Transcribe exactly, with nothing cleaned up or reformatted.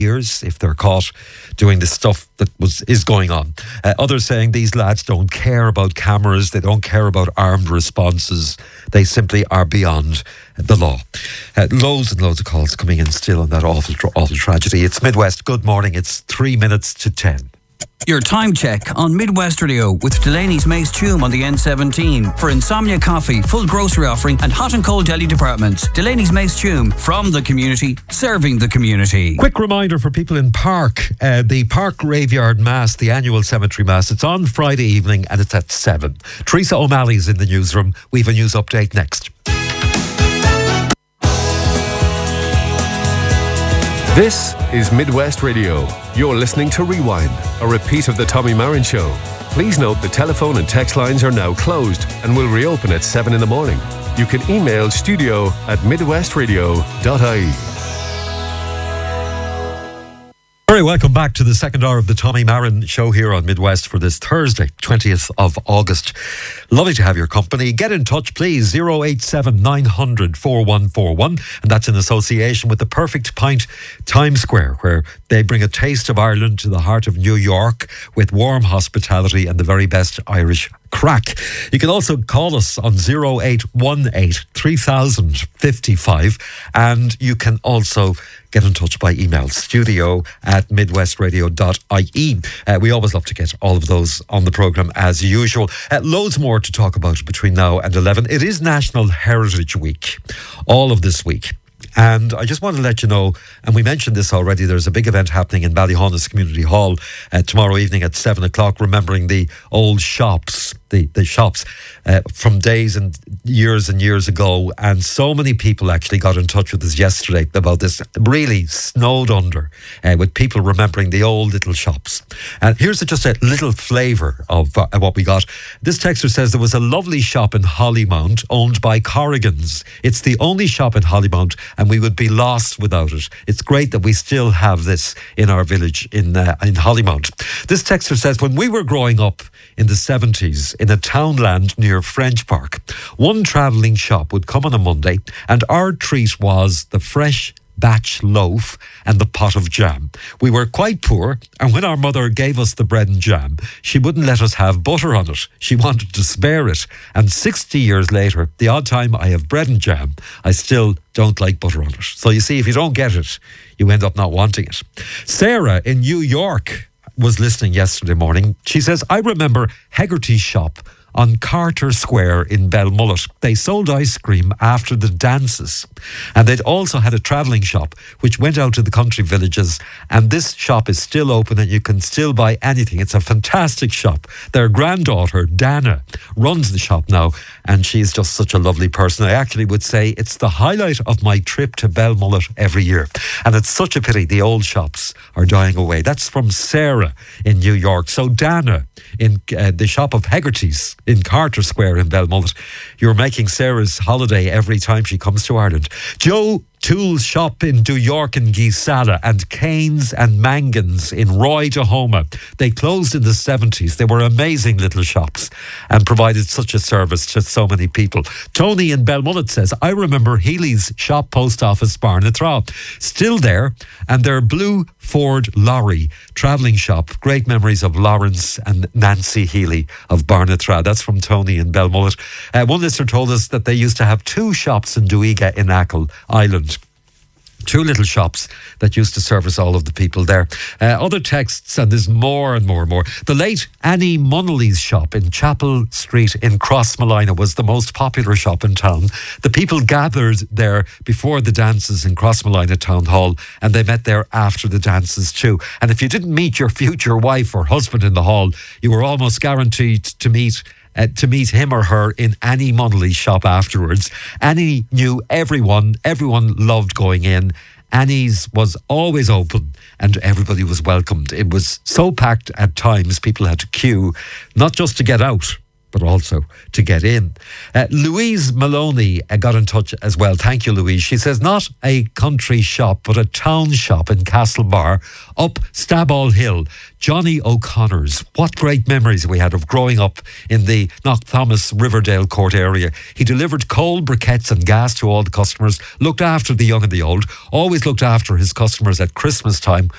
years if they're caught doing the stuff that was is going on. Uh, others saying these lads don't care about cameras, they don't care about armed responses, they simply are beyond the law. Uh, loads and loads of calls coming in still on that awful, awful tragedy. It's Midwest. Good morning. It's three minutes to ten. Your time check on Midwest Radio with Delaney's Mace Tume on the N seventeen for Insomnia Coffee, full grocery offering and hot and cold deli departments. Delaney's Mace Tume, from the community, serving the community. Quick reminder for people in Park, uh, the Park Graveyard Mass, the annual cemetery mass, it's on Friday evening and it's at seven. Teresa O'Malley's in the newsroom. We have a news update next. This is Midwest Radio. You're listening to Rewind, a repeat of the Tommy Marin Show. Please note the telephone and text lines are now closed and will reopen at seven in the morning. You can email studio at midwestradio dot I E. Very welcome back to the second hour of the Tommy Marin Show here on Midwest for this Thursday, twentieth of August. Lovely to have your company. Get in touch, please, oh eight seven, nine hundred, four one four one. And that's in association with the Perfect Pint Times Square, where they bring a taste of Ireland to the heart of New York with warm hospitality and the very best Irish crack. You can also call us on oh eight one eight, three thousand, fifty-five, and you can also get in touch by email, studio at midwestradio dot I E. Uh, we always love to get all of those on the programme as usual. Uh, loads more to talk about between now and eleven. It is National Heritage Week, all of this week. And I just want to let you know, and we mentioned this already, there's a big event happening in Ballyhonus Community Hall uh, tomorrow evening at seven o'clock, remembering the old shops, the, the shops uh, from days and years and years ago. And so many people actually got in touch with us yesterday about this, really snowed under uh, with people remembering the old little shops. And here's a, just a little flavour of uh, what we got. This texter says there was a lovely shop in Hollymount owned by Corrigan's. It's the only shop in Hollymount, and we would be lost without it. It's great that we still have this in our village in uh, in Hollymount. This texter says, when we were growing up in the seventies in a townland near French Park, one travelling shop would come on a Monday and our treat was the fresh batch loaf and the pot of jam. We were quite poor, and when our mother gave us the bread and jam, she wouldn't let us have butter on it. She wanted to spare it. And sixty years later, the odd time I have bread and jam, I still don't like butter on it. So you see, if you don't get it, you end up not wanting it. Sarah in New York was listening yesterday morning. She says, I remember Hegarty's shop on Carter Square in Belmullet. They sold ice cream after the dances, and they'd also had a travelling shop which went out to the country villages, and this shop is still open and you can still buy anything. It's a fantastic shop. Their granddaughter Dana runs the shop now, and she's just such a lovely person. I actually would say it's the highlight of my trip to Belmullet every year, and it's such a pity the old shops are dying away. That's from Sarah in New York. So Dana in uh, the shop of Hegarty's in Carter Square in Belmullet, you're making Sarah's holiday every time she comes to Ireland. Joe Tools shop in New York and Gisala, and Canes and Mangans in Roy Tahoma. They closed in the seventies. They were amazing little shops and provided such a service to so many people. Tony in Belmullet says, I remember Healy's shop post office Barnatraw. Still there, and their blue Ford lorry travelling shop. Great memories of Lawrence and Nancy Healy of Barnatraw. That's from Tony in Belmullet. Uh, one listener told us that they used to have two shops in Duiga in Achill Island. Two little shops that used to service all of the people there. Uh, other texts, and there's more and more and more. The late Annie Munnelly's shop in Chapel Street in Crossmolina was the most popular shop in town. The people gathered there before the dances in Crossmolina Town Hall, and they met there after the dances too. And if you didn't meet your future wife or husband in the hall, you were almost guaranteed to meet Uh, to meet him or her in Annie Munnelly's shop afterwards. Annie knew everyone. Everyone loved going in. Annie's was always open and everybody was welcomed. It was so packed at times, people had to queue, not just to get out, but also to get in. Uh, Louise Maloney uh, got in touch as well. Thank you, Louise. She says, not a country shop, but a town shop in Castlebar, up Staball Hill. Johnny O'Connor's. What great memories we had of growing up in the Knockthomas Riverdale Court area. He delivered coal, briquettes and gas to all the customers, looked after the young and the old, always looked after his customers at Christmas time